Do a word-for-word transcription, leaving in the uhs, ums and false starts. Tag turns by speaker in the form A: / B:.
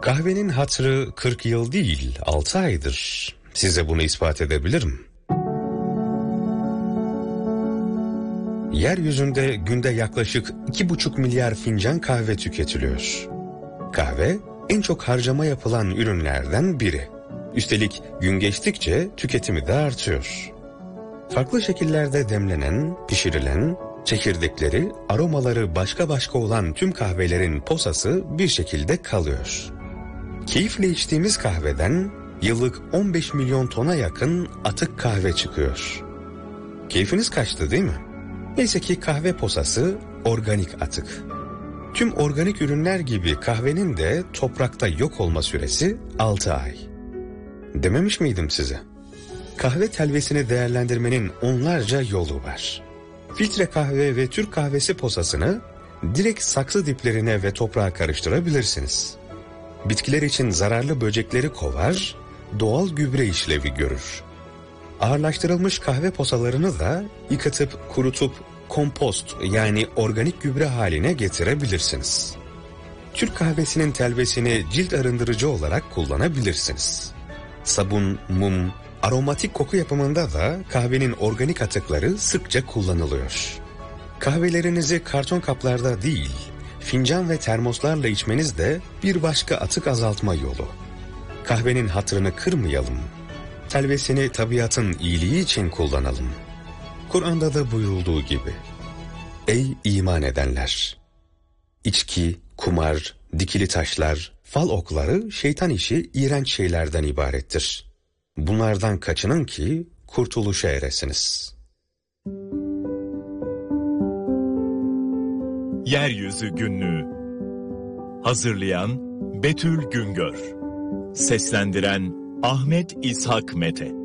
A: Kahvenin hatırı kırk yıl değil, altı aydır. Size bunu ispat edebilirim. Yeryüzünde günde yaklaşık iki buçuk milyar fincan kahve tüketiliyor. Kahve en çok harcama yapılan ürünlerden biri. Üstelik gün geçtikçe tüketimi de artıyor. Farklı şekillerde demlenen, pişirilen, çekirdekleri, aromaları başka başka olan tüm kahvelerin posası bir şekilde kalıyor. Keyifle içtiğimiz kahveden yıllık on beş milyon tona yakın atık kahve çıkıyor. Keyfiniz kaçtı değil mi? Neyse ki kahve posası organik atık. Tüm organik ürünler gibi kahvenin de toprakta yok olma süresi altı ay. Dememiş miydim size? Kahve telvesini değerlendirmenin onlarca yolu var. Filtre kahve ve Türk kahvesi posasını direkt saksı diplerine ve toprağa karıştırabilirsiniz. Bitkiler için zararlı böcekleri kovar, doğal gübre işlevi görür. Ağırlaştırılmış kahve posalarını da yıkatıp kurutup kompost yani organik gübre haline getirebilirsiniz. Türk kahvesinin telvesini cilt arındırıcı olarak kullanabilirsiniz. Sabun, mum, aromatik koku yapımında da kahvenin organik atıkları sıkça kullanılıyor. Kahvelerinizi karton kaplarda değil, fincan ve termoslarla içmeniz de bir başka atık azaltma yolu. Kahvenin hatırını kırmayalım. Telvesini tabiatın iyiliği için kullanalım. Kur'an'da da buyurulduğu gibi. Ey iman edenler! İçki, kumar, dikili taşlar, fal okları şeytan işi iğrenç şeylerden ibarettir. Bunlardan kaçının ki kurtuluşa eresiniz.
B: Yeryüzü Günlüğü. Hazırlayan Betül Güngör. Seslendiren Ahmet İshak Mete.